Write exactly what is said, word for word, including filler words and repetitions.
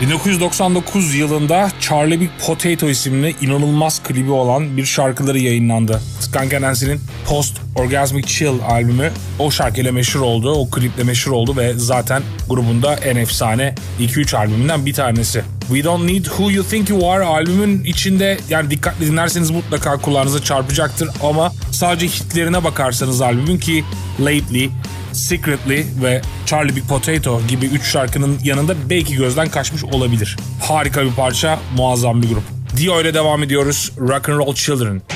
bin dokuz yüz doksan dokuz yılında Charlie Big Potato isimli inanılmaz klibi olan bir şarkıları yayınlandı. Skunk Anansie'nin Post Orgasmic Chill albümü o şarkıyla meşhur oldu, o kliple meşhur oldu ve zaten grubunda en efsane iki üç albümünden bir tanesi. We Don't Need Who You Think You Are albümün içinde, yani dikkatli dinlerseniz mutlaka kulağınıza çarpacaktır ama sadece hitlerine bakarsanız albümün, ki Lately, Secretly ve Charlie Big Potato gibi üç şarkının yanında belki gözden kaçmış olabilir. Harika bir parça, muazzam bir grup. Dio ile devam ediyoruz. Rock and Roll Children.